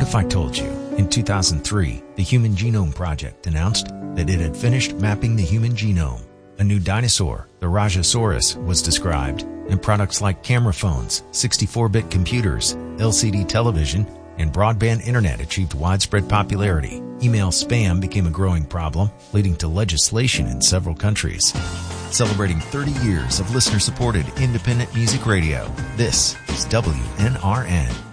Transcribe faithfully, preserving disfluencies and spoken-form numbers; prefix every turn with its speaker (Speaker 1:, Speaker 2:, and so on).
Speaker 1: if I told you, in two thousand three, the Human Genome Project announced that it had finished mapping the human genome. A new dinosaur, the Rajasaurus, was described, and products like camera phones, sixty-four bit computers, L C D television, and broadband internet achieved widespread popularity. Email spam became a growing problem, leading to legislation in several countries. Celebrating thirty years of listener-supported independent music radio, this is W N R N.